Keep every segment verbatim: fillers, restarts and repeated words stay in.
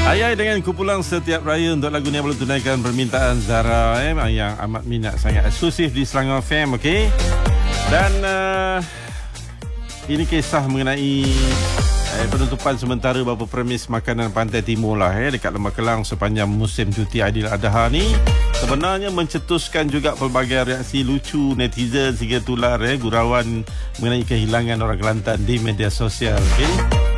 Ayai dengan kumpulan Setiap Raya untuk lagu ni belum tunaikan permintaan Zara eh, yang amat minat, sangat eksklusif di Selangor F M, okey. Dan uh, ini kisah mengenai eh, penutupan sementara beberapa premis makanan Pantai Timur lah eh, dekat Lembah Kelang sepanjang musim cuti Aidiladha ni. Sebenarnya mencetuskan juga pelbagai reaksi lucu netizen sehingga tular eh, gurauan mengenai kehilangan orang Kelantan di media sosial, okey.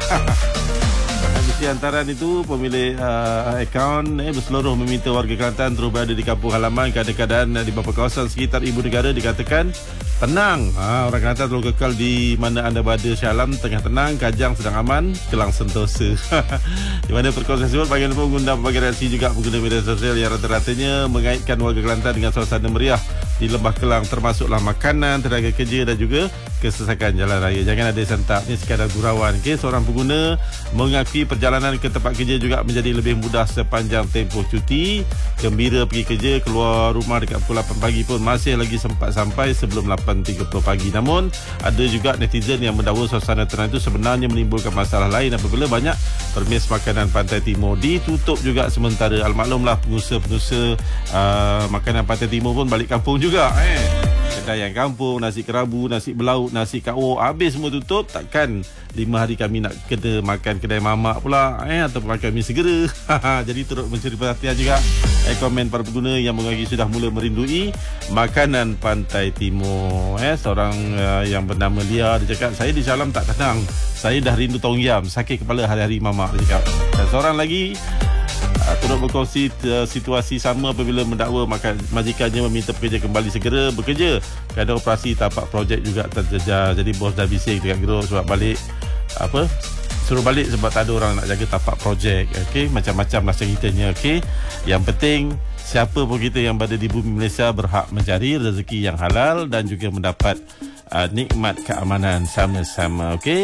Di antara itu pemilik uh, akaun eh, berseluruh meminta warga Kelantan terus berada di kampung halaman. Kadang-kadang di beberapa kawasan sekitar ibu negara dikatakan tenang. Ha, orang Kelantan terus kekal di mana anda berada. Syalam tengah tenang, Kajang sedang aman, Kelang sentosa. Di mana perkongsian tersebut bagian pun mengundang berbagai reaksi juga pengguna media sosial yang rata-ratanya mengaitkan warga Kelantan dengan suasana meriah di Lembah Kelang, termasuklah makanan, tenaga kerja dan juga kesesakan jalan raya. Jangan ada sentap, ni sekadar gurauan. Okay? Seorang pengguna mengakui perjalanan ke tempat kerja juga menjadi lebih mudah sepanjang tempoh cuti. Gembira pergi kerja, keluar rumah dekat pukul lapan pagi pun masih lagi sempat sampai sebelum lapan tiga puluh pagi. Namun ada juga netizen yang mendakwa suasana tenang itu sebenarnya menimbulkan masalah lain apabila banyak permis makanan Pantai Timur ditutup juga sementara. Almaklumlah pengusaha-pengusaha uh, makanan Pantai Timur pun balik kampung juga eh. Kedai yang kampung, nasi kerabu, nasi belauk, nasi kawok, habis semua tutup. Takkan lima hari kami nak kena makan kedai mamak pula eh, atau makan mi segera. Jadi turut mencuri perhatian juga eh, komen para pengguna yang mengakui sudah mula merindui makanan Pantai Timur eh. Seorang uh, yang bernama Lia, dia cakap, saya di Syalam tak tenang, saya dah rindu Tong Yam, sakit kepala hari-hari mamak, dia cakap. Dan seorang lagi Uh, turut berkongsi uh, situasi sama apabila mendakwa maka majikannya meminta pekerja kembali segera bekerja kerana operasi tapak projek juga terjejar. Jadi bos dah bising dekat geruk sebab balik apa suruh balik sebab tak ada orang nak jaga tapak projek. Okey, macam-macam lah ceritanya. Okey, yang penting siapa pun kita yang berada di bumi Malaysia berhak mencari rezeki yang halal dan juga mendapat uh, nikmat keamanan sama-sama. Okey.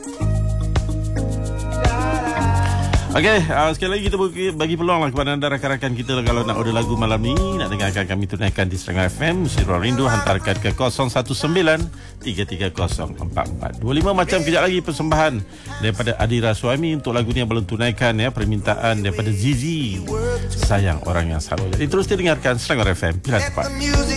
Okey, uh, sekali lagi kita bagi peluang lah kepada anda rakan-rakan kita kalau nak order lagu malam ni, nak dengarkan kami tunaikan di Selangor F M, Sirul Rindu, hantarkan ke kosong satu sembilan tiga tiga kosong empat empat dua lima. Macam kejap lagi persembahan daripada Adira Suami untuk lagu ni yang belum tunaikan ya, permintaan daripada Zizi, Sayang Orang Yang Selalu. Jadi terus dengarkan Selangor F M, pilihan tepat.